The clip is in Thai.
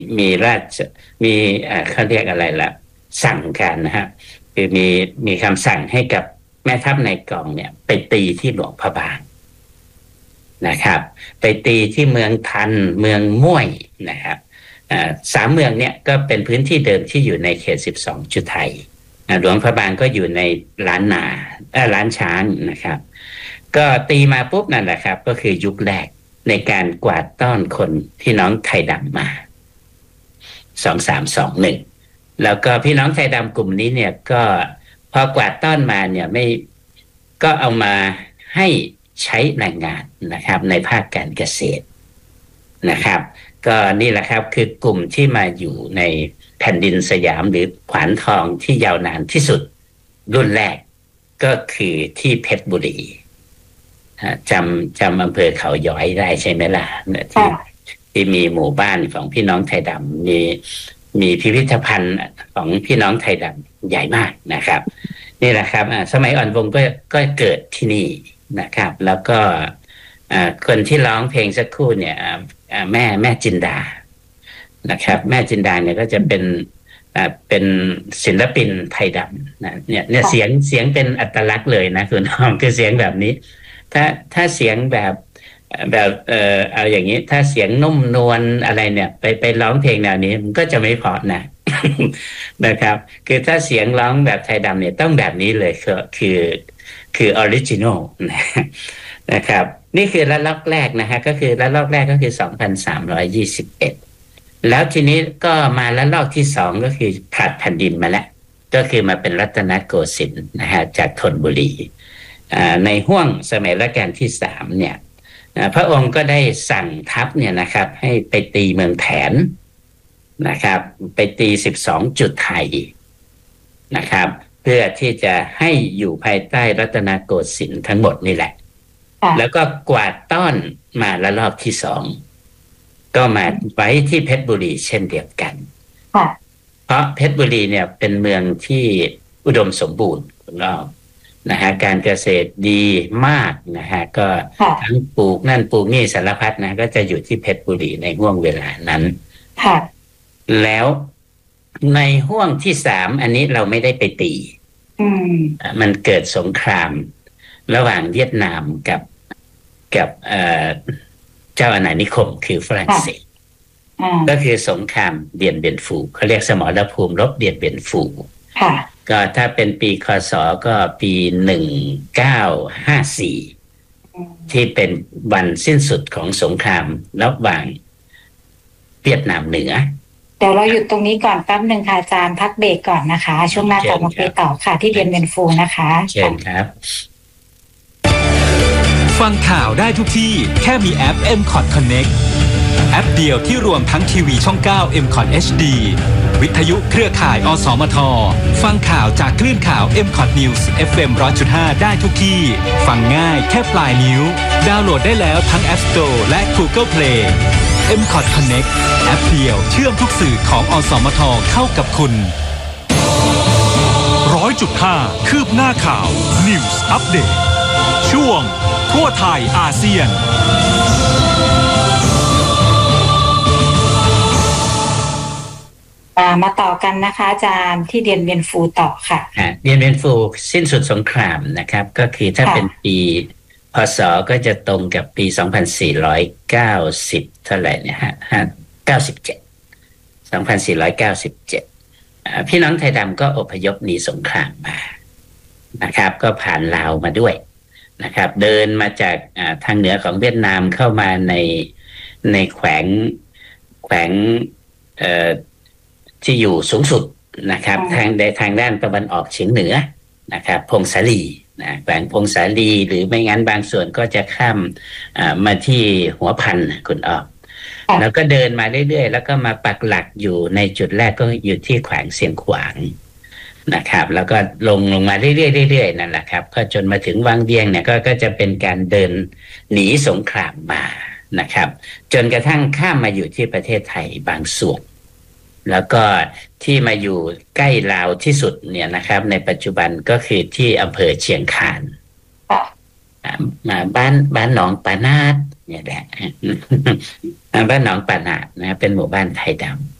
มีราชมีเขาเรียกอะไรล่ะสั่งการนะฮะคือมีคำสั่งให้กับแม่ทัพในกองเนี่ยไปตีที่หลวงพระบางนะครับไปตีที่เมืองทันเมืองม่วยนะครับสามเมืองเนี่ยก็เป็นพื้นที่เดิมที่อยู่ในเขต12 จุดไทยหลวงพระบางก็อยู่ในล้านนาล้านช้างนะครับก็ตีมาปุ๊บนั่นแหละครับก็คือยุคแรกในการกวาดต้อนคนพี่น้องไทยดำมา2321แล้วก็พี่น้องไทยดำกลุ่มนี้เนี่ยก็พอกวาดต้อนมาเนี่ยไม่ก็เอามาให้ใช้แรงงานนะครับในภาคการเกษตรนะครับก็นี่แหละครับคือกลุ่มที่มาอยู่ในแผ่นดินสยามหรือขวานทองที่ยาวนานที่สุดรุ่นแรกก็คือที่เพชรบุรีจำอำเภอเขาย้อยได้ใช่ไหมล่ะที่มีหมู่บ้านของพี่น้องไทยดำมีพิพิธภัณฑ์ของพี่น้องไทยดำใหญ่มากนะครับนี่แหละครับสมัยอ่อนวงก็เกิดที่นี่นะครับแล้วก็คนที่ร้องเพลงสักครู่เนี่ยแม่จินดานะครับแม่จินดาเนี่ยก็จะเป็นศิลปินไทยดำนะเนี่ยเสียงเป็นอัตลักษณ์เลยนะคุณน้องคือเสียงแบบนี้ถ้าเสียงแบบเอาอย่างนี้ถ้าเสียงนุ่มนวลอะไรเนี่ยไปร้องเพลงแนวนี้มันก็จะไม่เพราะนะ นะครับคือถ้าเสียงร้องแบบไทยดำเนี่ยต้องแบบนี้เลยคือออริจินอลนะครับนี่คือระลอกแรกนะฮะก็คือระลอกแรกก็คือ2321แล้วทีนี้ก็มาระลอกที่2ก็คือผลัดแผ่นดินมาแล้วก็คือมาเป็นรัตนโกสินทร์นะฮะจากธนบุรีในห้วงสมัยรัชกาลที่3เนี่ยพระองค์ก็ได้สั่งทัพเนี่ยนะครับให้ไปตีเมืองแถนนะครับไปตี12 จุดไทยนะครับเพื่อที่จะให้อยู่ภายใต้รัตนโกสินทร์ทั้งหมดนี่แหละแล้วก็กวาดต้อนมาละลอกที่2ก็มาไว้ที่เพชรบุรีเช่นเดียวกันเพราะเพชรบุรีเนี่ยเป็นเมืองที่อุดมสมบูรณ์นะฮะการเกษตรดีมากนะฮะก็ทั้งปลูกนั่นปลูกนี่สารพัดนะก็จะอยู่ที่เพชรบุรีในห่วงเวลานั้นแล้วในห่วงที่3อันนี้เราไม่ได้ไปตีมันเกิดสงครามระหว่างเวียดนามกับเจ้าอาณานิคมคือฝรั่งเศสก็คือสงครามเดียนเบียนฟูเขาเรียกสมรภูมิรบเดียนเบียนฟูก็ถ้าเป็นปีคศก็ปี1954ที่เป็นวันสิ้นสุดของสงครามระหว่างเวียดนามเหนือเดี๋ยวเราหยุดตรงนี้ก่อนแป๊บนึงค่ะอาจารย์พักเบรกก่อนนะคะช่วงหน้ากลับมาคุยต่อค่ะที่เดียนเบียนฟูนะคะเชิญครับฟังข่าวได้ทุกที่แค่มีแอป MCOT Connect แอปเดียวที่รวมทั้งทีวีช่อง 9 MCOT HD วิทยุเครือข่ายอสมทฟังข่าวจากคลื่นข่าว MCOT News FM 100.5 ได้ทุกที่ฟังง่ายแค่ปลายนิ้วดาวน์โหลดได้แล้วทั้ง App Store และ Google Play MCOT Connect แอปเดียวเชื่อมทุกสื่อของอสมทเข้ากับคุณ 100.5 คืบหน้าข่าว News Update ช่วงทั่วไทยอาเซียนมาต่อกันนะคะอาจารย์ที่เดียนเบียนฟูต่อค่ะเดียนเบียนฟูสิ้นสุดสงครามนะครับก็คือถ้าเป็นปีพศก็จะตรงกับปี2490เท่าไหร่เนี่ยฮะ97 2497พี่น้องไทยดำก็อพยพหนีสงครามมานะครับก็ผ่านลาวมาด้วยนะครับเดินมาจากทางเหนือของเวียดนามเข้ามาในแขวงที่อยู่สูงสุดนะครับทางด้านตะวันออกเฉียงเหนือนะครับพงศาลีนะแขวงพงศาลีหรือไม่งั้นบางส่วนก็จะข้ามมาที่หัวพันคุณออกแล้วก็เดินมาเรื่อยๆแล้วก็มาปักหลักอยู่ในจุดแรกก็อยู่ที่แขวงเสียงขวางนะครับแล้วก็ลงมาเรื่อยๆนั่นแหละครับก็จนมาถึงวังเวียงเนี่ยก็จะเป็นการเดินหนีสงครามมานะครับจนกระทั่งข้ามมาอยู่ที่ประเทศไทยบางส่วนแล้วก็ที่มาอยู่ใกล้ลาวที่สุดเนี่ยนะครับในปัจจุบันก็คือที่อำเภอเชียงคานมาบ้านหนองปานาดเนี่ยแหละ บ้านหนองปานะนะเป็นหมู่บ้านไทยดำ